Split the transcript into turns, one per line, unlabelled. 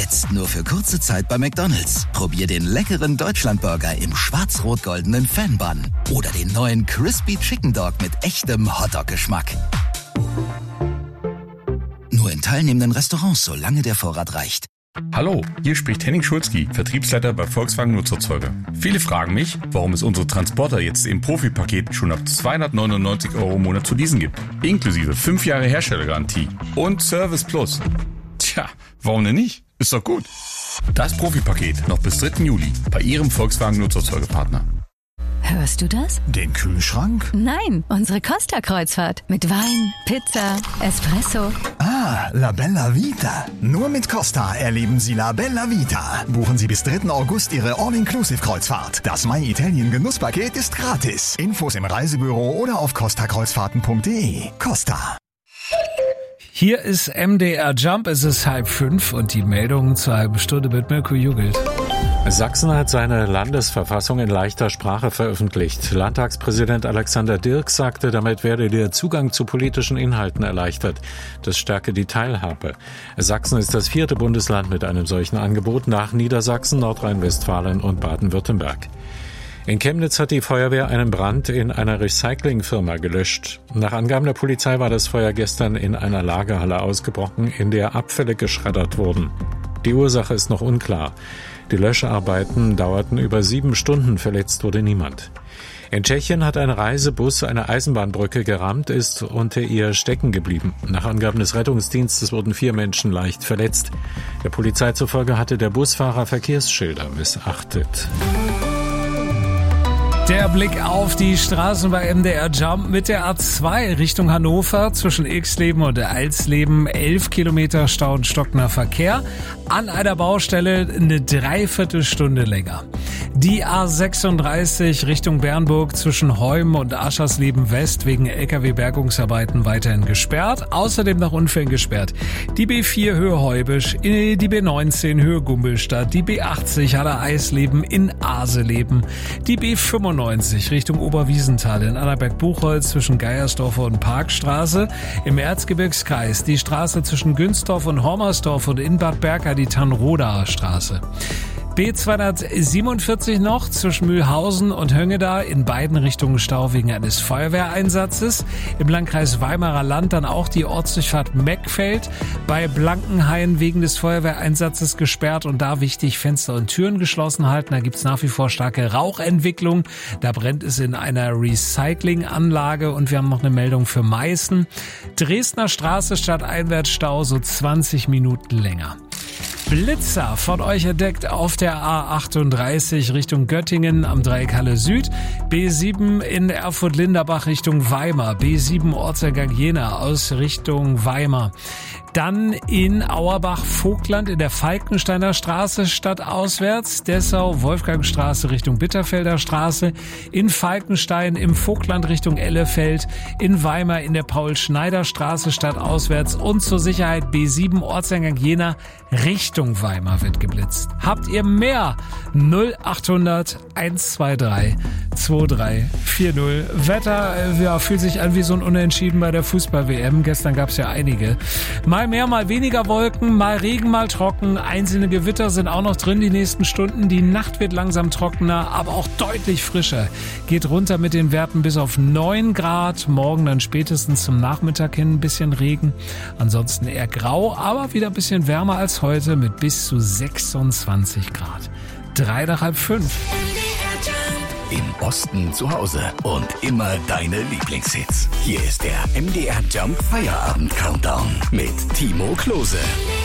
Jetzt nur für kurze Zeit bei McDonald's. Probier den leckeren Deutschlandburger im schwarz-rot-goldenen Fan-Bun. Oder den neuen Crispy Chicken Dog mit echtem Hotdog-Geschmack. Nur in teilnehmenden Restaurants, solange der Vorrat reicht.
Hallo, hier spricht Henning Schulzki, Vertriebsleiter bei Volkswagen Nutzerzeuger. Viele fragen mich, warum es unsere Transporter jetzt im Profi-Paket schon ab 299 € im Monat zu leasen gibt. Inklusive 5 Jahre Herstellergarantie und Service Plus. Tja, warum denn nicht? Ist doch gut. Das Profi-Paket noch bis 3. Juli bei Ihrem Volkswagen Nutzerzeugerpartner.
Hörst du das?
Den Kühlschrank?
Nein, unsere Costa-Kreuzfahrt. Mit Wein, Pizza, Espresso.
Ah, La Bella Vita. Nur mit Costa erleben Sie La Bella Vita. Buchen Sie bis 3. August Ihre All-Inclusive-Kreuzfahrt. Das My Italien Genusspaket ist gratis. Infos im Reisebüro oder auf costakreuzfahrten.de. Costa.
Hier ist MDR Jump, es ist 4:30 und die Meldung zur halben Stunde mit Mirko Jugelt.
Sachsen hat seine Landesverfassung in leichter Sprache veröffentlicht. Landtagspräsident Alexander Dirks sagte, damit werde der Zugang zu politischen Inhalten erleichtert. Das stärke die Teilhabe. Sachsen ist das 4. Bundesland mit einem solchen Angebot nach Niedersachsen, Nordrhein-Westfalen und Baden-Württemberg. In Chemnitz hat die Feuerwehr einen Brand in einer Recyclingfirma gelöscht. Nach Angaben der Polizei war das Feuer gestern in einer Lagerhalle ausgebrochen, in der Abfälle geschreddert wurden. Die Ursache ist noch unklar. Die Löscharbeiten dauerten über 7 Stunden, verletzt wurde niemand. In Tschechien hat ein Reisebus eine Eisenbahnbrücke gerammt, ist unter ihr stecken geblieben. Nach Angaben des Rettungsdienstes wurden 4 Menschen leicht verletzt. Der Polizei zufolge hatte der Busfahrer Verkehrsschilder missachtet.
Der Blick auf die Straßen bei MDR Jump mit der A2 Richtung Hannover zwischen Ilksleben und Alsleben. 11 Kilometer Stau und stockender Verkehr. An einer Baustelle eine Dreiviertelstunde länger. Die A36 Richtung Bernburg zwischen Heum und Aschersleben West wegen LKW-Bergungsarbeiten weiterhin gesperrt. Außerdem nach Unfällen gesperrt. Die B4 Höhe Heubisch, die B19 Höhe Gumbelstadt, die B80 Haller Eisleben in Aseleben, die B95 Richtung Oberwiesenthal in Annaberg-Buchholz zwischen Geiersdorfer und Parkstraße, im Erzgebirgskreis die Straße zwischen Günsdorf und Hormersdorf und in Bad Berka die Tannrodaer Straße. B247 noch zwischen Mühlhausen und Höngeda, in beiden Richtungen Stau wegen eines Feuerwehreinsatzes. Im Landkreis Weimarer Land dann auch die Ortsdurchfahrt Meckfeld, bei Blankenhain wegen des Feuerwehreinsatzes gesperrt und da wichtig Fenster und Türen geschlossen halten. Da gibt's nach wie vor starke Rauchentwicklung. Da brennt es in einer Recyclinganlage und wir haben noch eine Meldung für Meißen. Dresdner Straße statt Einwärtsstau so 20 Minuten länger. Blitzer von euch entdeckt auf der A38 Richtung Göttingen am Dreieck Halle Süd, B7 in Erfurt-Linderbach Richtung Weimar, B7 Ortseingang Jena aus Richtung Weimar. Dann in Auerbach-Vogtland in der Falkensteiner Straße stadtauswärts, Dessau-Wolfgangstraße Richtung Bitterfelder Straße, in Falkenstein im Vogtland Richtung Ellefeld, in Weimar in der Paul-Schneider-Straße stadtauswärts und zur Sicherheit B7 Ortseingang Jena Richtung Weimar wird geblitzt. Habt ihr mehr? 0800 123 2340. Wetter fühlt sich an wie so ein Unentschieden bei der Fußball-WM. Gestern gab es ja einige. Mal mehr, mal weniger Wolken, mal Regen, mal trocken. Einzelne Gewitter sind auch noch drin die nächsten Stunden. Die Nacht wird langsam trockener, aber auch deutlich frischer. Geht runter mit den Werten bis auf 9 Grad. Morgen dann spätestens zum Nachmittag hin ein bisschen Regen. Ansonsten eher grau, aber wieder ein bisschen wärmer als heute mit bis zu 26 Grad. 3 nach halb 5.
Im Osten zu Hause und immer deine Lieblingshits. Hier ist der MDR Jump Feierabend Countdown mit Timo Klose.